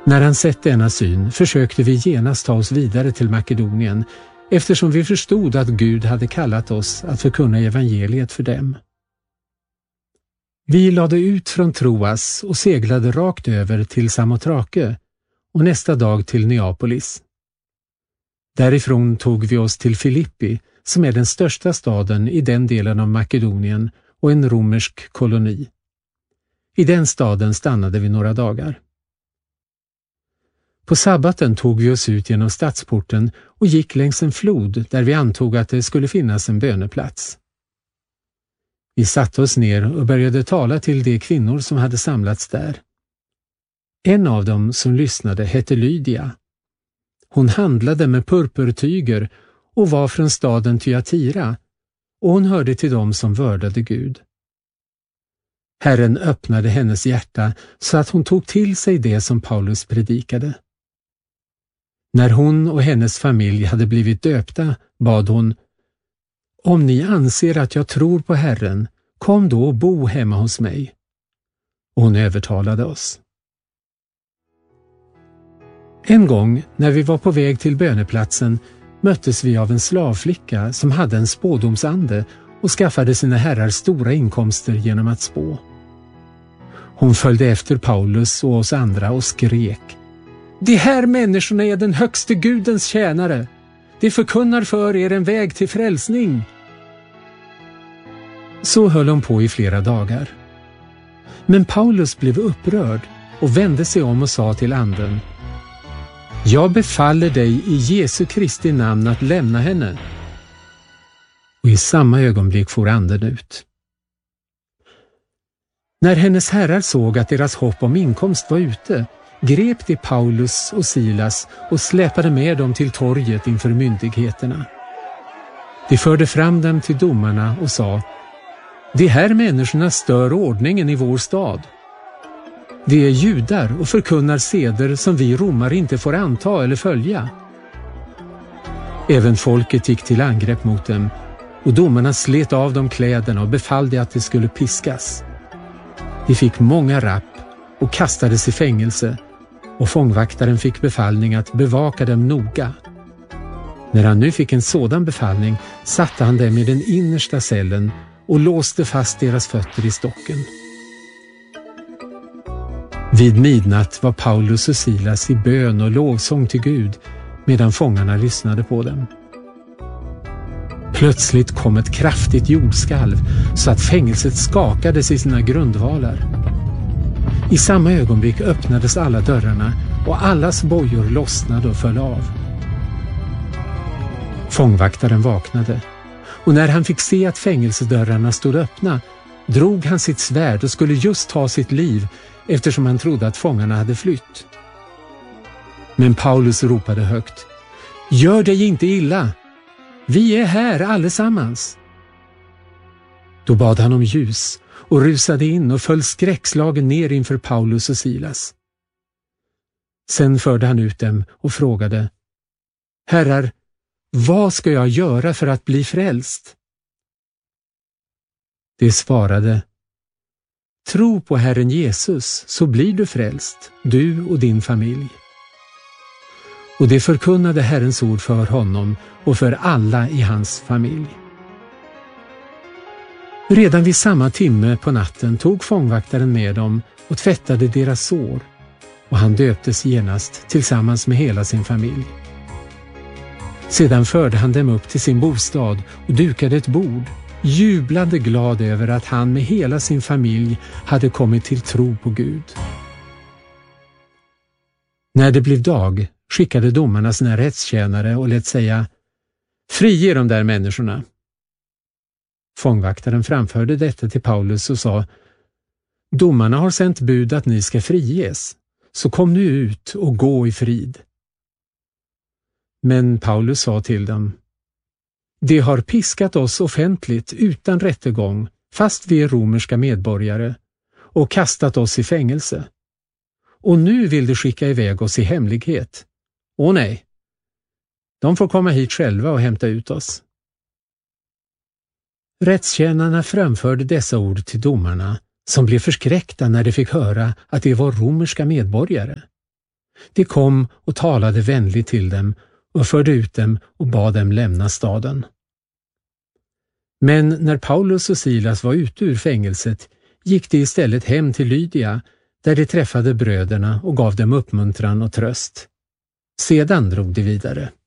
När han sett denna syn försökte vi genast ta oss vidare till Makedonien, eftersom vi förstod att Gud hade kallat oss att förkunna evangeliet för dem. Vi lade ut från Troas och seglade rakt över till Samothrake och nästa dag till Neapolis. Därifrån tog vi oss till Filippi, som är den största staden i den delen av Makedonien och en romersk koloni. I den staden stannade vi några dagar. På sabbaten tog vi oss ut genom stadsporten och gick längs en flod där vi antog att det skulle finnas en böneplats. Vi satte oss ner och började tala till de kvinnor som hade samlats där. En av dem som lyssnade hette Lydia. Hon handlade med purpurtyger och var från staden Thyatira, och hon hörde till dem som vördade Gud. Herren öppnade hennes hjärta så att hon tog till sig det som Paulus predikade. När hon och hennes familj hade blivit döpta bad hon: "Om ni anser att jag tror på Herren, kom då och bo hemma hos mig." Och hon övertalade oss. En gång när vi var på väg till böneplatsen möttes vi av en slavflicka som hade en spådomsande och skaffade sina herrar stora inkomster genom att spå. Hon följde efter Paulus och oss andra och skrek: "De här människorna är den högste Gudens tjänare. De förkunnar för er en väg till frälsning." Så höll hon på i flera dagar. Men Paulus blev upprörd och vände sig om och sa till anden: "Jag befaller dig i Jesu Kristi namn att lämna henne." Och i samma ögonblick for anden ut. När hennes herrar såg att deras hopp om inkomst var ute, grep de Paulus och Silas och släpade med dem till torget inför myndigheterna. De förde fram dem till domarna och sa: "De här människorna stör ordningen i vår stad. De är judar och förkunnar seder som vi romare inte får anta eller följa." Även folket gick till angrepp mot dem, och domarna slet av dem kläderna och befallde att de skulle piskas. De fick många rapp och kastades i fängelse, och fångvaktaren fick befallning att bevaka dem noga. När han nu fick en sådan befallning satte han dem i den innersta cellen och låste fast deras fötter i stocken. Vid midnatt var Paulus och Silas i bön och lovsång till Gud medan fångarna lyssnade på dem. Plötsligt kom ett kraftigt jordskalv så att fängelset skakades i sina grundvalar. I samma ögonblick öppnades alla dörrarna och allas bojor lossnade och föll av. Fångvaktaren vaknade, och när han fick se att fängelsedörrarna stod öppna drog han sitt svärd och skulle just ta sitt liv eftersom han trodde att fångarna hade flytt. Men Paulus ropade högt: "Gör dig inte illa! Vi är här allesammans!" Då bad han om ljus och rusade in och föll skräckslagen ner inför Paulus och Silas. Sen förde han ut dem och frågade: "Herrar, vad ska jag göra för att bli frälst?" De svarade: "Tro på Herren Jesus, så blir du frälst, du och din familj." Och de förkunnade Herrens ord för honom och för alla i hans familj. Redan vid samma timme på natten tog fångvaktaren med dem och tvättade deras sår, och han döptes genast tillsammans med hela sin familj. Sedan förde han dem upp till sin bostad och dukade ett bord, jublande glad över att han med hela sin familj hade kommit till tro på Gud. När det blev dag skickade domarna sina rättstjänare och lät säga: "Frige de där människorna." Fångvaktaren framförde detta till Paulus och sa: "Domarna har sänt bud att ni ska friges, så kom nu ut och gå i frid." Men Paulus sa till dem: "De har piskat oss offentligt utan rättegång, fast vi är romerska medborgare, och kastat oss i fängelse. Och nu vill de skicka iväg oss i hemlighet. Åh nej, de får komma hit själva och hämta ut oss." Rättstjänarna framförde dessa ord till domarna, som blev förskräckta när de fick höra att de var romerska medborgare. De kom och talade vänligt till dem och förde ut dem och bad dem lämna staden. Men när Paulus och Silas var ute ur fängelset gick de istället hem till Lydia, där de träffade bröderna och gav dem uppmuntran och tröst. Sedan drog de vidare.